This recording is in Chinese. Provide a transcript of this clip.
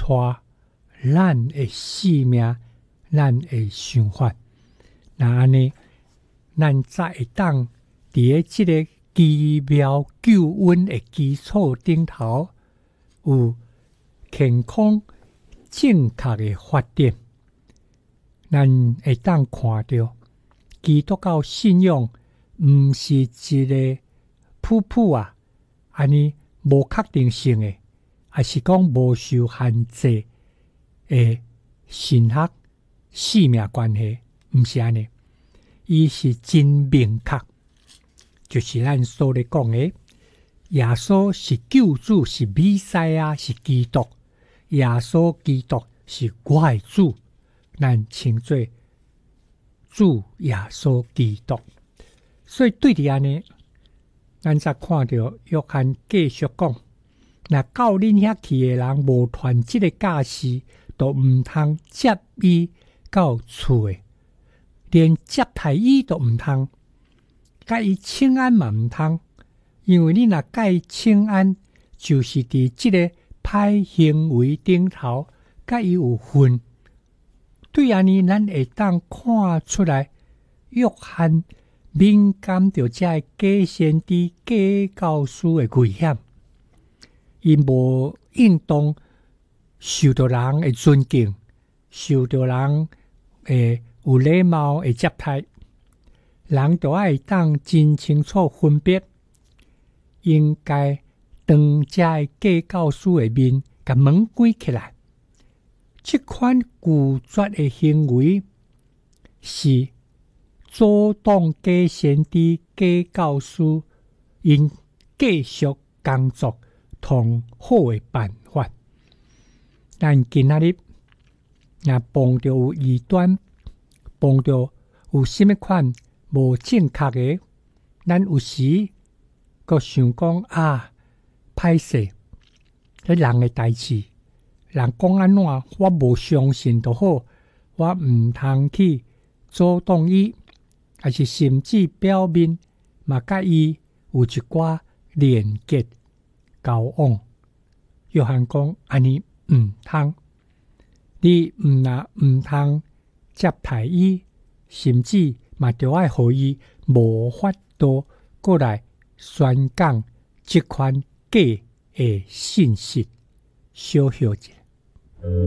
拖咱的性命，咱的想法。那安尼，咱才会当伫咧即个奇妙救恩的基础顶头，有健康正确的发展。咱会当看到基督教信仰毋是一个普普安尼无确定性的，还是讲无受限制的神学性命关系，毋是安尼，伊是真明确，就是咱所咧讲的，耶稣是救主，是弥赛亚，是基督，耶稣基督是我的主。咱称作主耶稣基督，所以对伫安尼，咱才看到约翰继续讲，若到恁遐去的人无传即个教示，都毋通接伊到厝诶，连接待伊都毋通，甲伊请安嘛毋通，因为你若甲伊请安，就是伫即个歹行为顶头，甲伊有份。对安尼，咱会当看出来，约翰敏感着这假先知、假教师的危险。伊无应当受到人的尊敬，受到人有礼貌的接待，人就爱当真清楚分别，应该当这假教师的面，甲门关起来。这款拒绝的行为是阻挡假先知、假教师因继续工作同好的办法。但今仔日若碰到有异端，碰到有什么款无正确的，咱有时阁想讲歹势，迄人的代志。人讲安怎，我无相信就好，我毋通去阻挡伊，还是甚至表面嘛甲伊有一寡连结交往。约翰讲安尼毋通，你毋通接待伊，甚至嘛着爱互伊无法度过来宣讲即款假的信息。小小者。